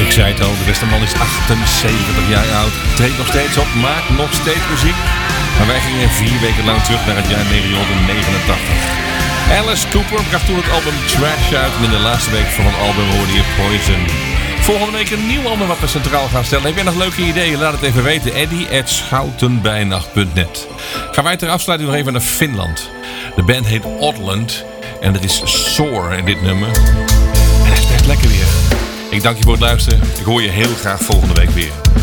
Ik zei het al, de beste man is 78 jaar oud. Treedt nog steeds op, maakt nog steeds muziek. Maar wij gingen 4 weken lang terug naar het jaar 1989. Alice Cooper bracht toen het album Trash uit. En in de laatste week van het album hoorde je Poison. Volgende week een nieuw album wat we centraal gaan stellen. Heb jij nog leuke ideeën? Laat het even weten. Eddie@schoutenbijnacht.net. Gaan wij ter afsluiting nog even naar Finland. De band heet Oddland. En het is Soar in dit nummer. En hij is best lekker weer. Ik dank je voor het luisteren. Ik hoor je heel graag volgende week weer.